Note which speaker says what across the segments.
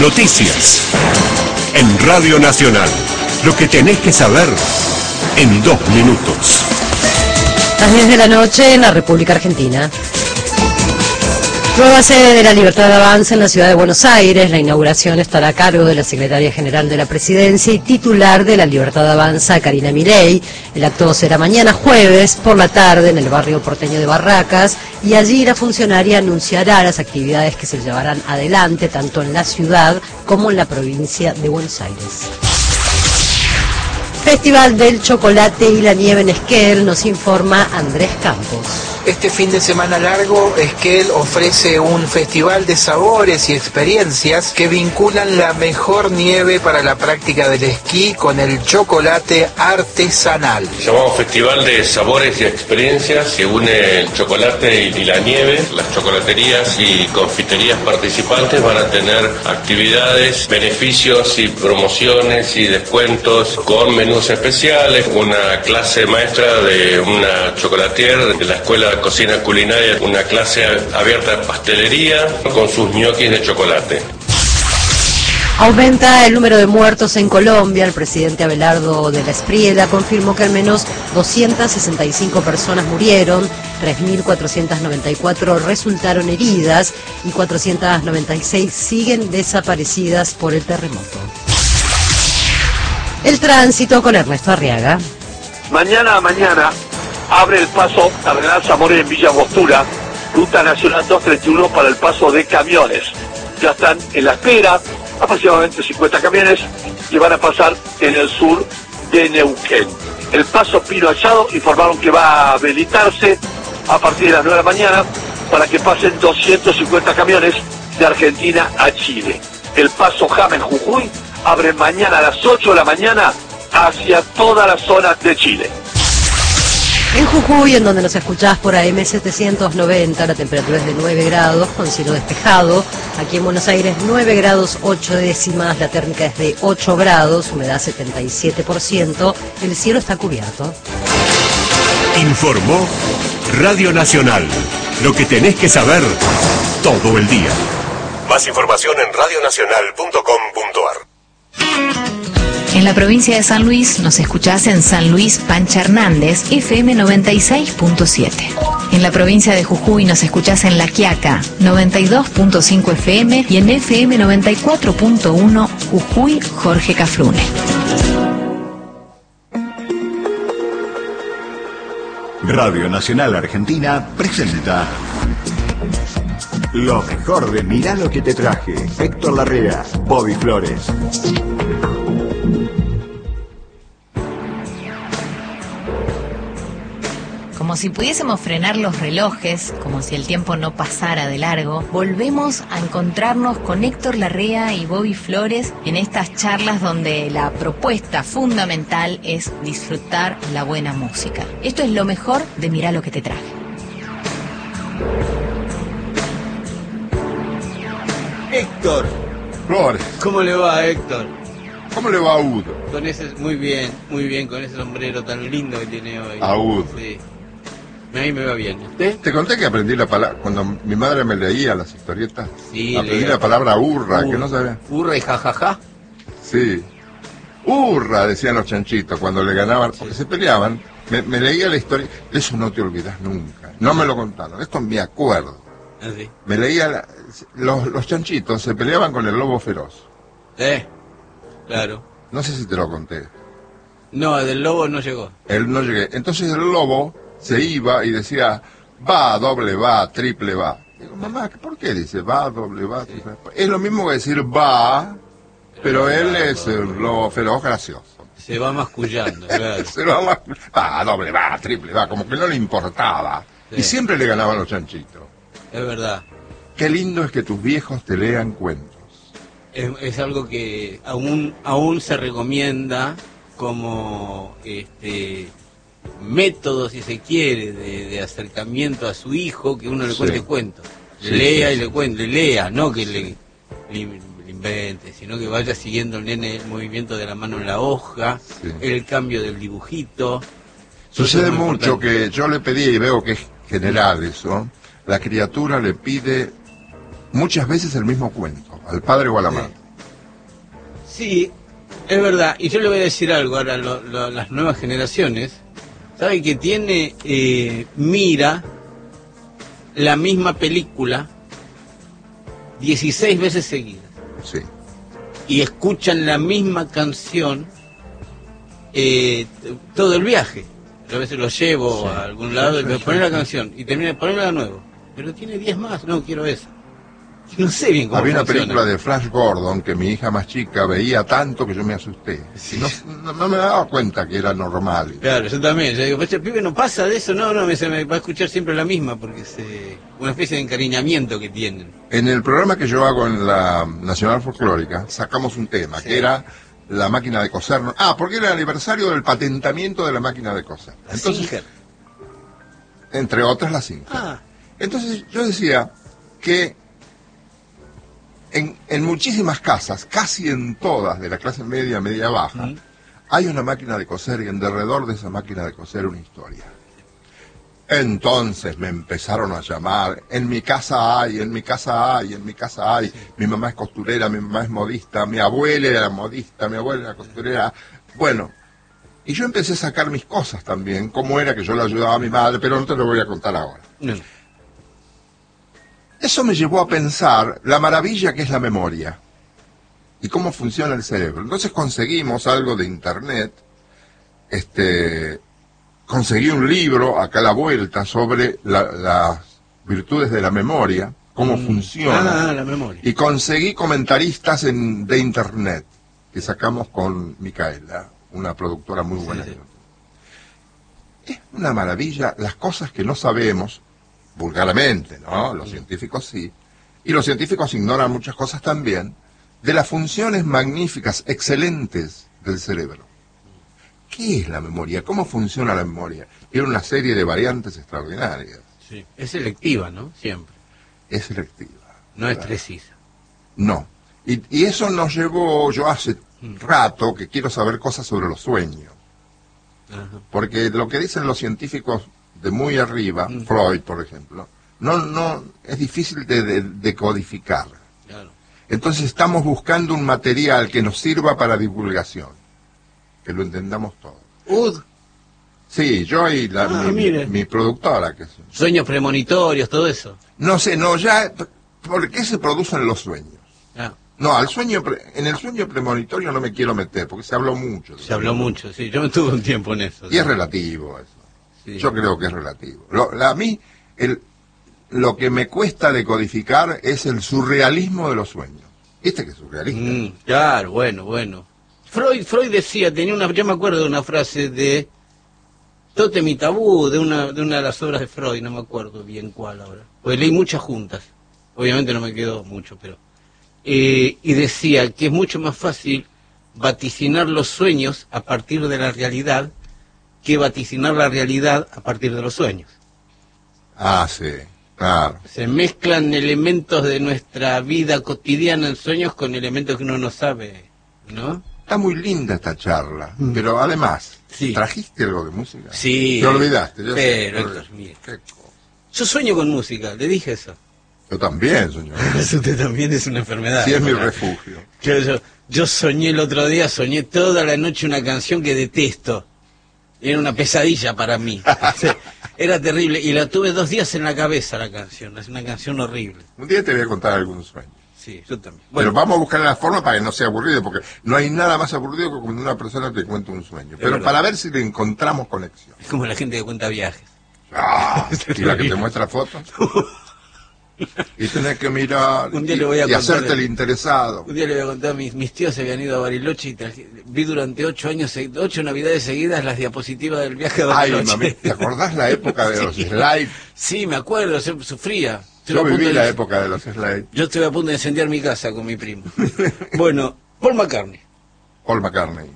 Speaker 1: Noticias. En Radio Nacional. Lo que tenés que saber en 2 minutos.
Speaker 2: Las 10 de la noche en la República Argentina. Nueva sede de la Libertad Avanza en la ciudad de Buenos Aires. La inauguración estará a cargo de la Secretaria General de la Presidencia y titular de la Libertad Avanza, Karina Milei. El acto será mañana jueves por la tarde en el barrio porteño de Barracas y allí la funcionaria anunciará las actividades que se llevarán adelante tanto en la ciudad como en la provincia de Buenos Aires. Festival del Chocolate y la Nieve en Esquel, nos informa Andrés Campos.
Speaker 3: Este fin de semana largo, Esquel ofrece un festival de sabores y experiencias que vinculan la mejor nieve para la práctica del esquí con el chocolate artesanal.
Speaker 4: Llamamos Festival de Sabores y Experiencias, que une el chocolate y la nieve. Las chocolaterías y confiterías participantes van a tener actividades, beneficios y promociones y descuentos con menús especiales, una clase maestra de una chocolatier de la Escuela de Cocina Culinaria, una clase abierta de pastelería con sus ñoquis de chocolate.
Speaker 2: Aumenta el número de muertos en Colombia. El presidente Abelardo de la Espriella confirmó que al menos 265 personas murieron, 3.494 resultaron heridas y 496 siguen desaparecidas por el terremoto. El tránsito con Ernesto Arriaga.
Speaker 5: Mañana abre el paso Cardenal Zamora en Villa Angostura, Ruta Nacional 231 para el paso de camiones. Ya están en la espera, aproximadamente 50 camiones que van a pasar en el sur de Neuquén. El paso Pino Hallado informaron que va a habilitarse a partir de las 9 de la mañana para que pasen 250 camiones de Argentina a Chile. El paso James Jujuy abre mañana a las 8 de la mañana hacia toda la zona de Chile.
Speaker 2: En Jujuy, en donde nos escuchás por AM 790, la temperatura es de 9 grados, con cielo despejado. Aquí en Buenos Aires, 9 grados 8 décimas, la térmica es de 8 grados, humedad 77%, el cielo está cubierto.
Speaker 1: Informó Radio Nacional. Lo que tenés que saber todo el día. Más información en radionacional.com.ar.
Speaker 6: En la provincia de San Luis nos escuchás en San Luis Pancha Hernández, FM 96.7. En la provincia de Jujuy nos escuchás en La Quiaca, 92.5 FM y en FM 94.1 Jujuy Jorge Cafrune.
Speaker 7: Radio Nacional Argentina presenta lo mejor de Mirá lo que te traje. Héctor Larrea, Bobby Flores.
Speaker 6: Como si pudiésemos frenar los relojes, como si el tiempo no pasara de largo, volvemos a encontrarnos con Héctor Larrea y Bobby Flores en estas charlas donde la propuesta fundamental es disfrutar la buena música. Esto es lo mejor de Mirá lo que te traje.
Speaker 8: Héctor.
Speaker 9: Flores.
Speaker 8: ¿Cómo le va, Héctor?
Speaker 9: ¿Cómo le va a Udo?
Speaker 8: Con ese, muy bien, con ese sombrero tan lindo que tiene hoy.
Speaker 9: A Udo.
Speaker 8: Sí. A mí me va bien. ¿Usted?
Speaker 9: Te conté que aprendí la palabra, cuando mi madre me leía las historietas,
Speaker 8: sí,
Speaker 9: aprendí la palabra hurra, que no sabía.
Speaker 8: ¿Hurra y jajaja?
Speaker 9: Sí. Hurra, decían los chanchitos cuando le ganaban, porque se peleaban. Me leía la historia, eso no te olvidas nunca. No me lo contaron, esto me acuerdo.
Speaker 8: ¿Ah, sí?
Speaker 9: Me leía, los chanchitos se peleaban con el lobo feroz.
Speaker 8: Claro.
Speaker 9: No sé si te lo conté.
Speaker 8: No, del lobo no llegó.
Speaker 9: Él no llegué. Entonces el lobo se iba y decía, va, doble va, triple va. Digo, mamá, ¿por qué dice va, doble va, triple va? Es lo mismo que decir va, pero él es el lobo feroz gracioso.
Speaker 8: Se va mascullando, claro.
Speaker 9: Se va doble va, triple va, como que no le importaba. Sí. Y siempre le ganaban los chanchitos.
Speaker 8: Es verdad.
Speaker 9: Qué lindo es que tus viejos te lean cuentos.
Speaker 8: Es algo que aún se recomienda como método, si se quiere, de acercamiento a su hijo, que uno le cuente cuentos. Lea y le cuente, lea, no que le invente, sino que vaya siguiendo el nene el movimiento de la mano en la hoja, el cambio del dibujito.
Speaker 9: Sucede mucho que yo le pedí, y veo que es general eso, la criatura le pide muchas veces el mismo cuento, al padre o a la madre.
Speaker 8: Sí, es verdad. Y yo le voy a decir algo ahora, las nuevas generaciones, ¿sabe que tiene, mira la misma película 16 veces seguidas?
Speaker 9: Sí.
Speaker 8: Y escuchan la misma canción todo el viaje. Yo a veces lo llevo a algún lado y me pone la canción y termina de ponerla de nuevo. Pero tiene 10 más, no quiero esa. No sé bien cómo
Speaker 9: Había una
Speaker 8: funciona.
Speaker 9: película de Flash Gordon que mi hija más chica veía tanto que yo me asusté.
Speaker 8: Sí.
Speaker 9: No me daba cuenta que era normal.
Speaker 8: Claro, yo también. Yo digo, pues el pibe no pasa de eso. No, me va a escuchar siempre la misma porque es una especie de encariñamiento que tienen.
Speaker 9: En el programa que yo hago en la Nacional Folclórica sacamos un tema que era la máquina de coser. Porque era el aniversario del patentamiento de la máquina de coser.
Speaker 8: Entonces, Singer.
Speaker 9: Entre otras la Singer. Entonces yo decía que en muchísimas casas, casi en todas de la clase media, media baja, hay una máquina de coser y en derredor de esa máquina de coser una historia. Entonces me empezaron a llamar, en mi casa hay, en mi casa hay, en mi casa hay, mi mamá es costurera, mi mamá es modista, mi abuela era modista, mi abuela era costurera. Bueno, y yo empecé a sacar mis cosas también, cómo era que yo le ayudaba a mi madre, pero no te lo voy a contar ahora. Eso me llevó a pensar la maravilla que es la memoria y cómo funciona el cerebro. Entonces conseguimos algo de internet, conseguí un libro acá a la vuelta sobre las virtudes de la memoria, cómo funciona,
Speaker 8: la memoria.
Speaker 9: Y conseguí comentaristas de internet que sacamos con Micaela, una productora muy buena. Sí. Es una maravilla las cosas que no sabemos vulgarmente, ¿no? Los científicos sí, y los científicos ignoran muchas cosas también, de las funciones magníficas, excelentes del cerebro. ¿Qué es la memoria? ¿Cómo funciona la memoria? Tiene una serie de variantes extraordinarias.
Speaker 8: Sí. Es selectiva, ¿no? Siempre.
Speaker 9: Es selectiva.
Speaker 8: No es precisa.
Speaker 9: No. Y eso nos llevó, yo hace rato que quiero saber cosas sobre los sueños. Porque lo que dicen los científicos de muy arriba, Freud, por ejemplo, no es difícil de codificar.
Speaker 8: Claro.
Speaker 9: Entonces estamos buscando un material que nos sirva para divulgación, que lo entendamos todo. Sí, yo y mi productora. Que
Speaker 8: Sueños premonitorios, todo eso.
Speaker 9: No sé, ¿por qué se producen los sueños? No, en el sueño premonitorio no me quiero meter, porque se habló mucho.
Speaker 8: Se habló mucho, sí, yo me tuve un tiempo en eso.
Speaker 9: Y es relativo eso. Sí. Yo creo que es relativo. A mí, lo que me cuesta decodificar es el surrealismo de los sueños. ¿Viste que es surrealista?
Speaker 8: Claro, bueno. Freud decía, yo me acuerdo de una frase de Tótem y Tabú, de una de las obras de Freud, no me acuerdo bien cuál ahora. Pues leí muchas juntas, obviamente no me quedó mucho, pero... y decía que es mucho más fácil vaticinar los sueños a partir de la realidad que vaticinar la realidad a partir de los sueños.
Speaker 9: Sí, claro.
Speaker 8: Se mezclan elementos de nuestra vida cotidiana en sueños con elementos que uno no sabe, ¿no?
Speaker 9: Está muy linda esta charla, pero además, ¿trajiste algo de música?
Speaker 8: Sí.
Speaker 9: Te olvidaste.
Speaker 8: Yo sueño con música, le dije eso.
Speaker 9: Yo también sueño.
Speaker 8: Eso usted también es una enfermedad.
Speaker 9: Sí, es mi refugio.
Speaker 8: Yo soñé el otro día, soñé toda la noche una canción que detesto. Era una pesadilla para mí. Era terrible. Y la tuve 2 días en la cabeza la canción. Es una canción horrible.
Speaker 9: Un día te voy a contar algún sueño.
Speaker 8: Sí, yo también.
Speaker 9: Bueno, pero vamos a buscar la forma para que no sea aburrido, porque no hay nada más aburrido que cuando una persona te cuenta un sueño. Pero para ver si le encontramos conexión.
Speaker 8: Es como la gente que cuenta viajes.
Speaker 9: Y la que te muestra fotos. Y tenés que mirar
Speaker 8: un día le voy a
Speaker 9: y hacerte el interesado.
Speaker 8: Un día le voy a contar, mis tíos se habían ido a Bariloche y vi durante 8 navidades seguidas las diapositivas del viaje a Bariloche.
Speaker 9: Mami, ¿te acordás la época de los slides?
Speaker 8: Sí, me acuerdo, sufría.
Speaker 9: Yo viví la época de los slides.
Speaker 8: Yo estuve a punto de incendiar mi casa con mi primo. Bueno, Paul McCartney.
Speaker 9: Paul McCartney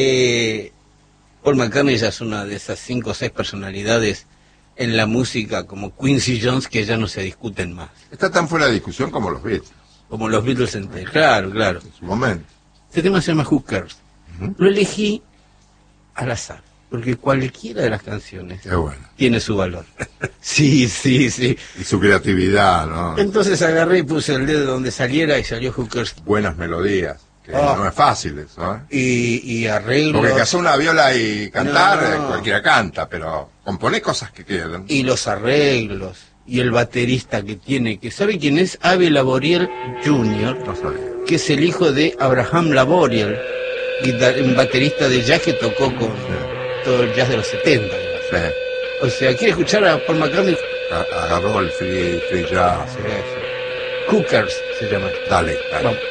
Speaker 8: ya es una de esas 5 o 6 personalidades en la música como Quincy Jones que ya no se discuten más.
Speaker 9: Está tan fuera de discusión como los Beatles.
Speaker 8: Como los Beatles enteros. Claro.
Speaker 9: En su momento.
Speaker 8: Este tema se llama Who Cares. Lo elegí al azar, porque cualquiera de las canciones tiene su valor. Sí.
Speaker 9: Y su creatividad, ¿no?
Speaker 8: Entonces agarré y puse el dedo donde saliera y salió Who Cares.
Speaker 9: Buenas melodías. que no es fácil eso, ¿eh?
Speaker 8: Y arreglos.
Speaker 9: Porque que hacer una viola y cantar,
Speaker 8: No.
Speaker 9: cualquiera canta, pero componer cosas que queden.
Speaker 8: Y los arreglos. Y el baterista que tiene, que ¿sabe quién es? Abe Laboriel Jr.,
Speaker 9: No sabía.
Speaker 8: que es el hijo de Abraham Laboriel, un baterista de jazz que tocó con todo el jazz de los 70.
Speaker 9: Sí.
Speaker 8: O sea, ¿quiere escuchar a Paul McCartney?
Speaker 9: Agarró el free jazz.
Speaker 8: Cookers se llama.
Speaker 9: Dale, dale.
Speaker 8: Vamos.